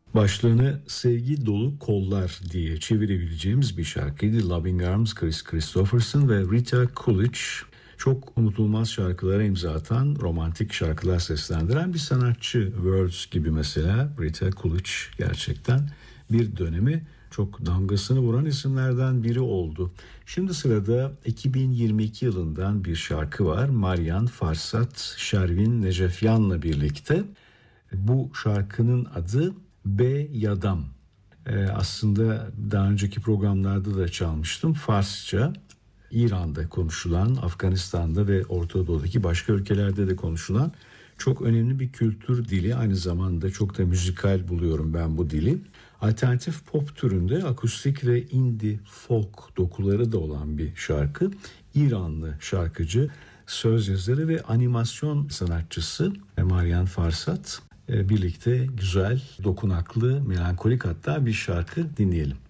Başlığını sevgi dolu kollar diye çevirebileceğimiz bir şarkıydı. Loving Arms, Chris Christopherson ve Rita Coolidge. Çok unutulmaz şarkılara imza atan, romantik şarkılar seslendiren bir sanatçı. Words gibi mesela Rita Coolidge gerçekten bir dönemi çok damgasını vuran isimlerden biri oldu. Şimdi sırada 2022 yılından bir şarkı var. Maryan Farsat, Şervin Necefyan'la birlikte. Bu şarkının adı Be Yadam. Aslında daha önceki programlarda da çalmıştım. Farsça, İran'da konuşulan, Afganistan'da ve Orta Doğu'daki başka ülkelerde de konuşulan çok önemli bir kültür dili. Aynı zamanda çok da müzikal buluyorum ben bu dili. Alternatif pop türünde akustik ve indie folk dokuları da olan bir şarkı. İranlı şarkıcı, söz yazarı ve animasyon sanatçısı Maryan Farsat birlikte güzel, dokunaklı, melankolik hatta bir şarkı dinleyelim.